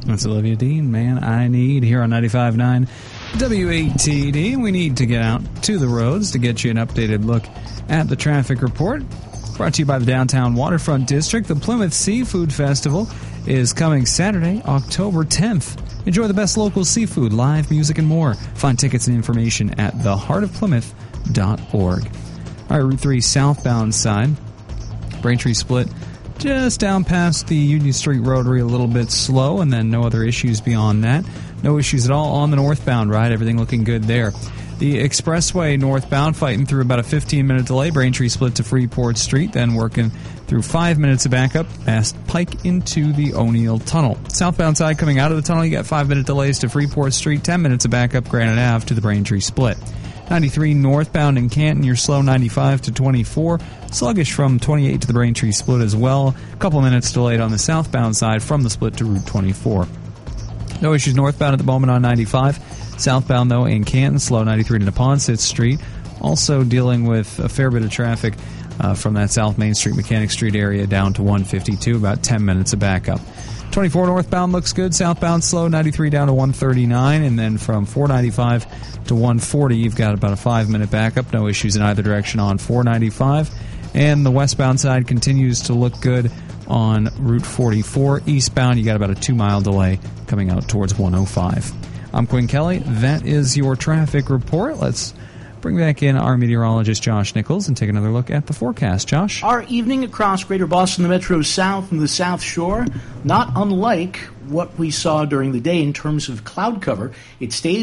That's Olivia Dean, Man I Need, here on 95.9 WATD. We need to get out to the roads to get you an updated look at the traffic report. Brought to you by the Downtown Waterfront District. The Plymouth Seafood Festival is coming Saturday, October 10th. Enjoy the best local seafood, live music, and more. Find tickets and information at theheartofplymouth.org. All right, Route 3 southbound side. Braintree split just down past the Union Street Rotary, a little bit slow, and then no other issues beyond that. No issues at all on the northbound ride. Everything looking good there. The expressway northbound fighting through about a 15-minute delay. Braintree split to Freeport Street, then working through 5 minutes of backup past Pike into the O'Neill Tunnel. Southbound side coming out of the tunnel, you got 5-minute delays to Freeport Street, 10 minutes of backup Granite Ave to the Braintree split. 93 northbound in Canton, you're slow 95 to 24. Sluggish from 28 to the Braintree split as well. A couple minutes delayed on the southbound side from the split to Route 24. No issues northbound at the moment on 95. Southbound, though, in Canton, slow 93 to Neponset Street. Also dealing with a fair bit of traffic from that South Main Street, Mechanic Street area down to 152, about 10 minutes of backup. 24 northbound looks good. Southbound slow, 93 down to 139. And then from 495 to 140, you've got about a 5-minute backup. No issues in either direction on 495. And the westbound side continues to look good on Route 44. Eastbound, you got about a 2-mile delay coming out towards 105. I'm Quinn Kelly. That is your traffic report. Let's bring back in our meteorologist, Josh Nichols, and take another look at the forecast. Josh? Our evening across Greater Boston, the Metro South, and the South Shore, not unlike what we saw during the day in terms of cloud cover. It stays